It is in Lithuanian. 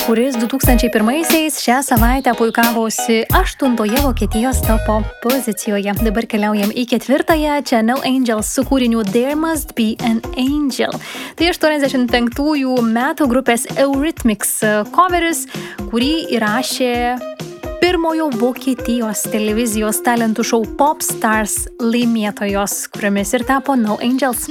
kuris 2001-aisiais šią savaitę puikavosi 8-oje Vokietijos topo pozicijoje. Dabar keliaujam į 4-ąją Channel Angels su kūriniu There Must Be an Angel. Tai 85-ųjų metų grupės Eurythmics coveris, kurį įrašė pirmojo Vokietijos televizijos talentų šou Pop Stars laimėtojos, kuriomis ir tapo No Angels.